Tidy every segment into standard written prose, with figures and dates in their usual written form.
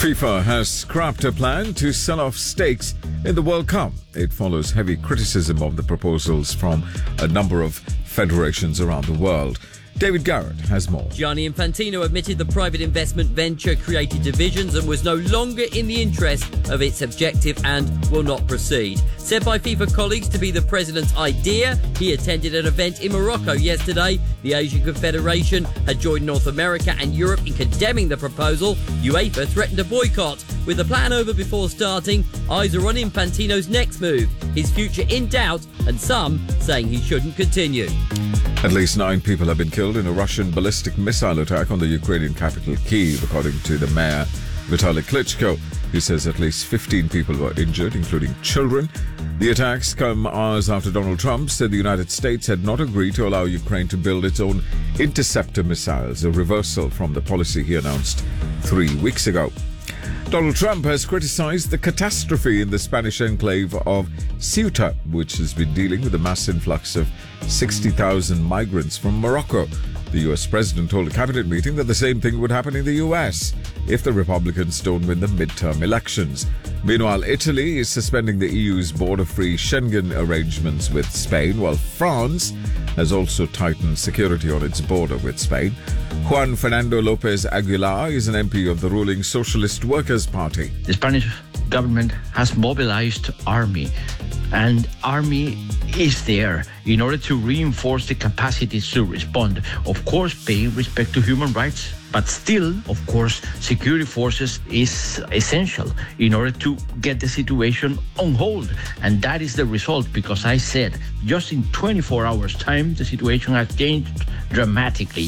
FIFA has scrapped a plan to sell off stakes in the World Cup. It follows heavy criticism of the proposals from a number of federations around the world. David Garrett has more. Gianni Infantino admitted the private investment venture created divisions and was no longer in the interest of its objective and will not proceed. Said by FIFA colleagues to be the president's idea, he attended an event in Morocco yesterday. The Asian Confederation had joined North America and Europe in condemning the proposal. UEFA threatened a boycott. With the plan over before starting, eyes are on Infantino's next move, his future in doubt, and some saying he shouldn't continue. At least 9 people have been killed in a Russian ballistic missile attack on the Ukrainian capital Kyiv, according to the mayor, Vitaly Klitschko. He says at least 15 people were injured, including children. The attacks come hours after Donald Trump said the United States had not agreed to allow Ukraine to build its own interceptor missiles, a reversal from the policy he announced 3 weeks ago. Donald Trump has criticized the catastrophe in the Spanish enclave of Ceuta, which has been dealing with a mass influx of 60,000 migrants from Morocco. The US president told a cabinet meeting that the same thing would happen in the US if the Republicans don't win the midterm elections. Meanwhile, Italy is suspending the EU's border-free Schengen arrangements with Spain, while France has also tightened security on its border with Spain. Juan Fernando Lopez Aguilar is an MP of the ruling Socialist Workers' Party. The Spanish government has mobilized army, and army is there in order to reinforce the capacities to respond. Of course, paying respect to human rights, but still, of course, security forces is essential in order to get the situation on hold. And that is the result, because I said just in 24 hours' time, the situation has changed dramatically.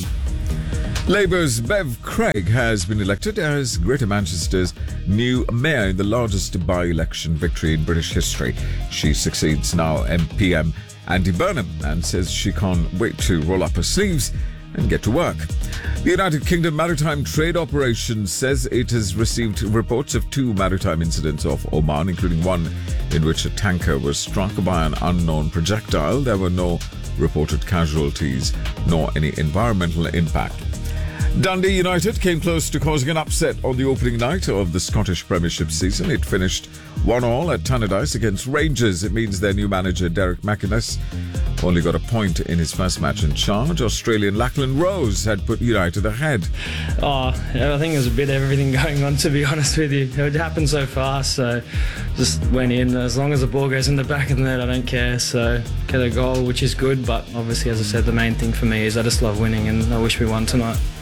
Labour's Bev Craig has been elected as Greater Manchester's new mayor in the largest by-election victory in British history. She succeeds now MPM Andy Burnham and says she can't wait to roll up her sleeves and get to work. The United Kingdom Maritime Trade Operations says it has received reports of 2 maritime incidents off Oman, including one in which a tanker was struck by an unknown projectile. There were no reported casualties nor any environmental impact. Dundee United came close to causing an upset on the opening night of the Scottish Premiership season. It finished 1-1 at Tannadice against Rangers. It means their new manager, Derek McInnes, only got a point in his first match in charge. Australian Lachlan Rose had put United ahead. I think there's a bit of everything going on, to be honest with you. It happened so fast, so just went in. As long as the ball goes in the back of the net, I don't care. So get a goal, which is good, but obviously, as I said, the main thing for me is I just love winning, and I wish we won tonight.